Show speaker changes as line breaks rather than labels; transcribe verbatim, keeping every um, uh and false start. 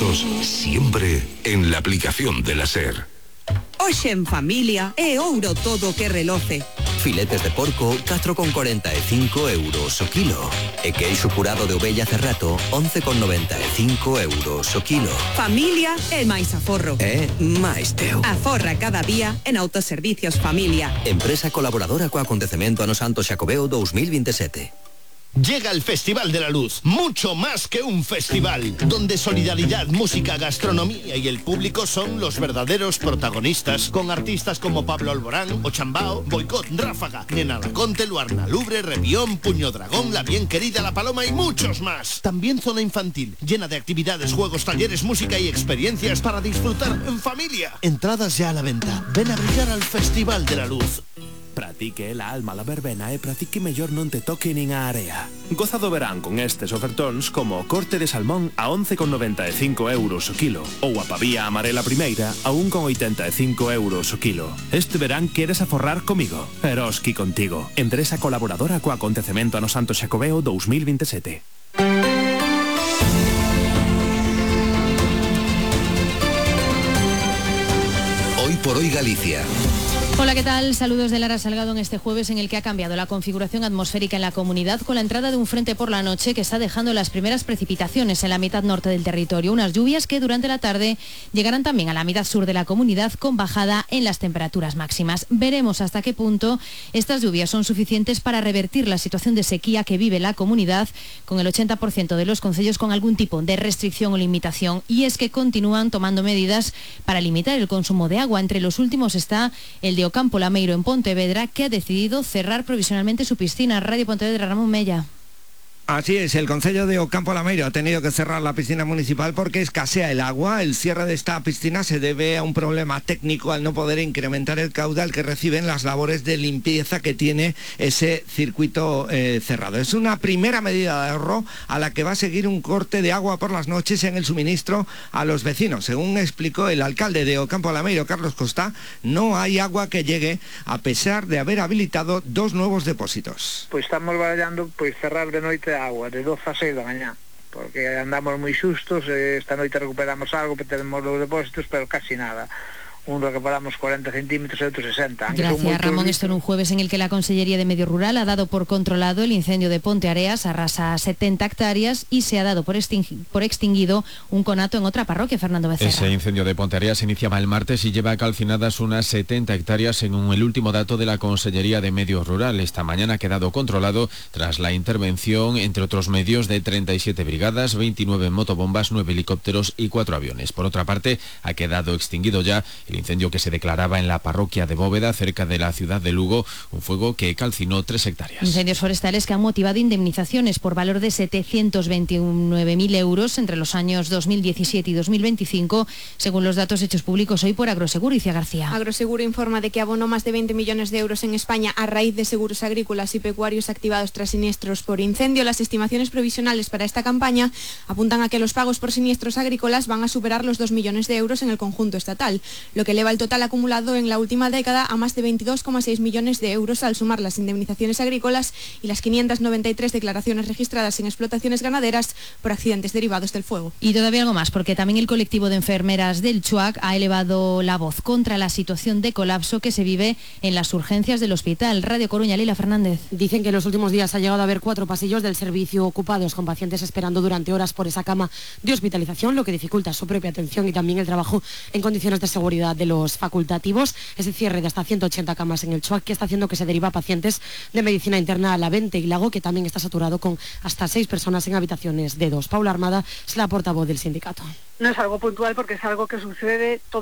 momentos siempre en la aplicación de la SER.
Hoxe en familia é ouro todo que reloce.
Filetes de porco, catro con corenta e cinco euros o kilo. E queixo curado de ovella Cerrato, once con noventa e cinco euros o kilo.
Familia é máis aforro.
É máis teu.
Aforra cada día en Autoservicios Familia.
Empresa colaboradora co acontecemento Ano Santo Xacobeo dos mil veintisiete.
Llega el Festival de la Luz, mucho más que un festival, donde solidaridad, música, gastronomía y el público son los verdaderos protagonistas, con artistas como Pablo Alborán, Ochambao, Boicot, Ráfaga, Nena Laconte, Luarna Lubre, Revión, Puño Dragón, La Bien Querida, La Paloma y muchos más. También zona infantil, llena de actividades, juegos, talleres, música y experiencias para disfrutar en familia. Entradas ya a la venta. Ven a brillar al Festival de la Luz.
Pratique la alma la verbena e pratique mellor non te toque nin a area. Goza do verán con estes ofertóns como o corte de salmón a once con noventa e cinco euros o kilo ou a pavía amarela primeira a un con oitenta e cinco euros o kilo. Este verán queres aforrar comigo? Eroski contigo. Empresa colaboradora co acontecemento Ano Santo Xacobeo dos mil veintisiete.
Hoy por hoy Galicia.
Hola, ¿qué tal? Saludos de Lara Salgado en este jueves en el que ha cambiado la configuración atmosférica en la comunidad con la entrada de un frente por la noche que está dejando las primeras precipitaciones en la mitad norte del territorio. Unas lluvias que durante la tarde llegarán también a la mitad sur de la comunidad con bajada en las temperaturas máximas. Veremos hasta qué punto estas lluvias son suficientes para revertir la situación de sequía que vive la comunidad, con el ochenta por ciento de los concellos con algún tipo de restricción o limitación. Y es que continúan tomando medidas para limitar el consumo de agua. Entre los últimos está el de Ocampo Lameiro en Pontevedra, que ha decidido cerrar provisionalmente su piscina. Radio Pontevedra, Ramón Mella.
Así es, el concello de Ocampo Lameiro ha tenido que cerrar la piscina municipal porque escasea el agua. El cierre de esta piscina se debe a un problema técnico al no poder incrementar el caudal que reciben las labores de limpieza que tiene ese circuito eh, cerrado. Es una primera medida de ahorro a la que va a seguir un corte de agua por las noches en el suministro a los vecinos. Según explicó el alcalde de Ocampo Lameiro, Carlos Costa, no hay agua que llegue a pesar de haber habilitado dos nuevos depósitos.
Pues estamos barallando pues cerrar de noite agua de doce a seis da mañá, porque andamos moi xustos. Esta noite recuperamos algo, que tenemos los depósitos, pero casi nada. Un recuperamos cuarenta centímetros y otro sesenta.
Gracias, Ramón. Esto en un jueves en el que la Consellería de Medio Rural ha dado por controlado el incendio de Ponte Areas, arrasa setenta hectáreas, y se ha dado por, extingui por extinguido un conato en otra parroquia, Fernando Becerra.
Ese incendio de Ponte Areas iniciaba el martes y lleva calcinadas unas setenta hectáreas, según el último dato de la Consellería de Medio Rural. Esta mañana ha quedado controlado tras la intervención, entre otros medios, de treinta y siete brigadas, veintinueve motobombas, nueve helicópteros y cuatro aviones. Por otra parte, ha quedado extinguido ya el incendio que se declaraba en la parroquia de Bóveda, cerca de la ciudad de Lugo, un fuego que calcinó tres hectáreas.
Incendios forestales que han motivado indemnizaciones por valor de setecientos veintinueve mil euros entre los años dos mil diecisiete y dos mil veinticinco, según los datos hechos públicos hoy por Agroseguro. Iciar García.
Agroseguro informa de que abonó más de veinte millones de euros en España a raíz de seguros agrícolas y pecuarios activados tras siniestros por incendio. Las estimaciones provisionales para esta campaña apuntan a que los pagos por siniestros agrícolas van a superar los dos millones de euros en el conjunto estatal, lo que eleva el total acumulado en la última década a más de veintidós coma seis millones de euros al sumar las indemnizaciones agrícolas y las quinientas noventa y tres declaraciones registradas en explotaciones ganaderas por accidentes derivados del fuego.
Y todavía algo más, porque también el colectivo de enfermeras del Chuac ha elevado la voz contra la situación de colapso que se vive en las urgencias del hospital. Radio Coruña, Lila Fernández.
Dicen que en los últimos días ha llegado a haber cuatro pasillos del servicio ocupados con pacientes esperando durante horas por esa cama de hospitalización, lo que dificulta su propia atención y también el trabajo en condiciones de seguridad de los facultativos. Ese cierre de hasta ciento ochenta camas en el Chuac que está haciendo que se deriva pacientes de medicina interna a la Vente y Lago, que también está saturado con hasta seis personas en habitaciones de dos. Paula Armada es la portavoz del sindicato.
No es algo puntual porque es algo que sucede todo